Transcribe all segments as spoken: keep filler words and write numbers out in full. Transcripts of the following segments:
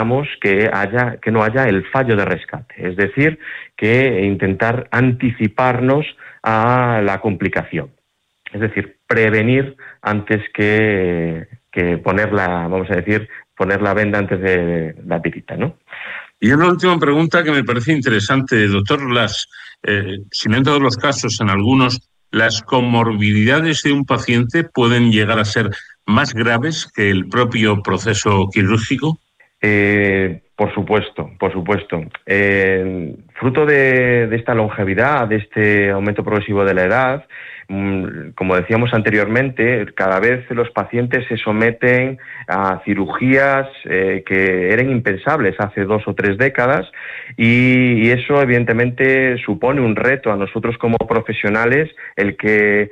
intentamos que haya que no haya el fallo de rescate, es decir, que intentar anticiparnos a la complicación, es decir, prevenir antes que, que poner la, vamos a decir, poner la venda antes de la tirita, ¿no? Y una última pregunta que me parece interesante, doctor. Las, eh, si no en todos los casos, en algunos, las comorbilidades de un paciente pueden llegar a ser más graves que el propio proceso quirúrgico. Eh, por supuesto, por supuesto. Eh, fruto de, de esta longevidad, de este aumento progresivo de la edad, mmm, como decíamos anteriormente, cada vez los pacientes se someten a cirugías eh, que eran impensables hace dos o tres décadas y, y eso evidentemente supone un reto a nosotros como profesionales, el que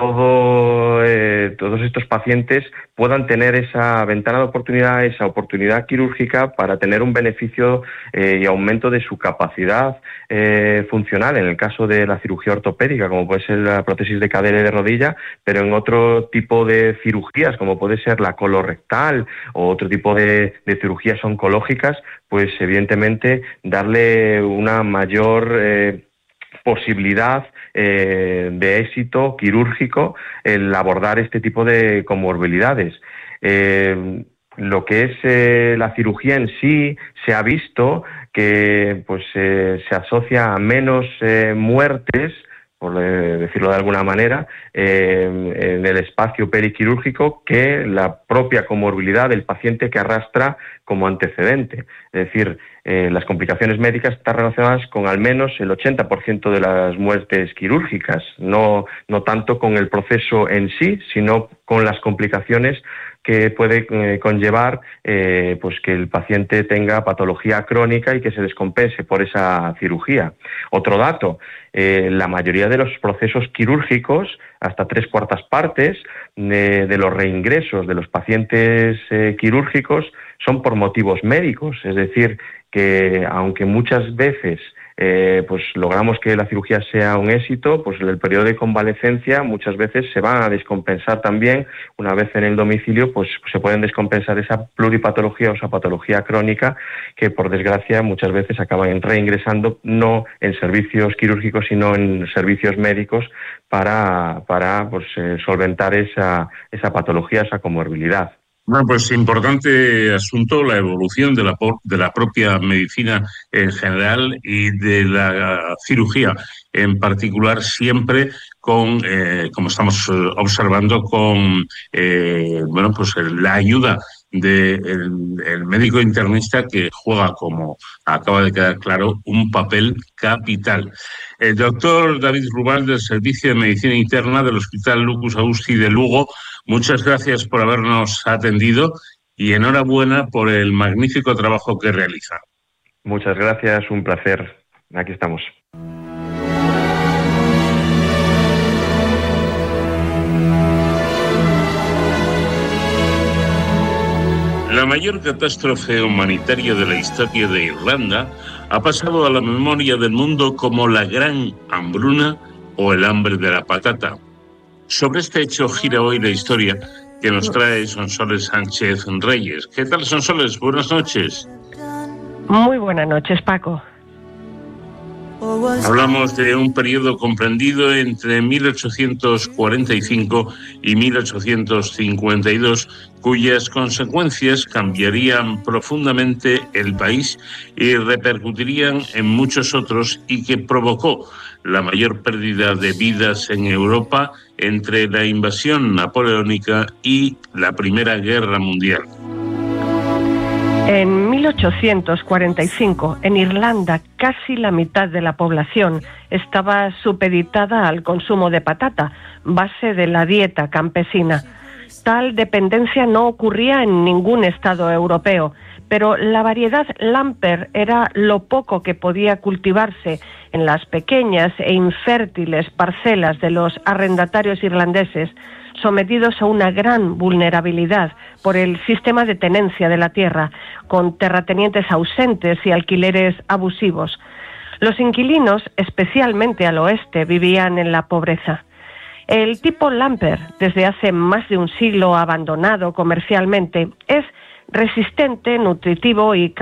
Todo, eh, todos estos pacientes puedan tener esa ventana de oportunidad, esa oportunidad quirúrgica para tener un beneficio eh, y aumento de su capacidad eh, funcional, en el caso de la cirugía ortopédica, como puede ser la prótesis de cadera y de rodilla, pero en otro tipo de cirugías, como puede ser la colorectal o otro tipo de, de cirugías oncológicas, pues evidentemente darle una mayor eh, posibilidad eh, de éxito quirúrgico el abordar este tipo de comorbilidades. Eh, lo que es eh, la cirugía en sí, se ha visto que pues eh, se asocia a menos eh, muertes, por decirlo de alguna manera, eh, en el espacio periquirúrgico que la propia comorbilidad del paciente que arrastra como antecedente. Es decir, eh, las complicaciones médicas están relacionadas con al menos el ochenta por ciento de las muertes quirúrgicas, no, no tanto con el proceso en sí, sino con las complicaciones que puede eh, conllevar eh, pues que el paciente tenga patología crónica y que se descompense por esa cirugía. Otro dato, eh, la mayoría de los procesos quirúrgicos, hasta tres cuartas partes de, de los reingresos de los pacientes eh, quirúrgicos son por motivos médicos, es decir, que aunque muchas veces Eh, pues logramos que la cirugía sea un éxito, pues el periodo de convalecencia muchas veces se va a descompensar también. Una vez en el domicilio, pues se pueden descompensar esa pluripatología o esa patología crónica que por desgracia muchas veces acaban reingresando no en servicios quirúrgicos sino en servicios médicos para, para pues, eh, solventar esa, esa patología, esa comorbilidad. Bueno, pues importante asunto, la evolución de la, de la propia medicina en general y de la cirugía en particular, siempre con, eh, como estamos observando, con eh, bueno, pues la ayuda del de el médico internista, que juega, como acaba de quedar claro, un papel capital. El doctor David Rubal, del Servicio de Medicina Interna del Hospital Lucus Augusti de Lugo, muchas gracias por habernos atendido y enhorabuena por el magnífico trabajo que realiza. Muchas gracias, un placer. Aquí estamos. La mayor catástrofe humanitaria de la historia de Irlanda ha pasado a la memoria del mundo como la Gran Hambruna o el hambre de la patata. Sobre este hecho gira hoy la historia que nos trae Sonsoles Sánchez Reyes. ¿Qué tal, Sonsoles? Buenas noches. Muy buenas noches, Paco. Hablamos de un periodo comprendido entre mil ochocientos cuarenta y cinco y mil ochocientos cincuenta y dos, cuyas consecuencias cambiarían profundamente el país y repercutirían en muchos otros, y que provocó la mayor pérdida de vidas en Europa entre la invasión napoleónica y la Primera Guerra Mundial. En mil ochocientos cuarenta y cinco, en Irlanda, casi la mitad de la población estaba supeditada al consumo de patata, base de la dieta campesina. Tal dependencia no ocurría en ningún estado europeo, pero la variedad Lamper era lo poco que podía cultivarse en las pequeñas e infértiles parcelas de los arrendatarios irlandeses, sometidos a una gran vulnerabilidad por el sistema de tenencia de la tierra, con terratenientes ausentes y alquileres abusivos. Los inquilinos, especialmente al oeste, vivían en la pobreza. El tipo Lamper, desde hace más de un siglo abandonado comercialmente, es resistente, nutritivo y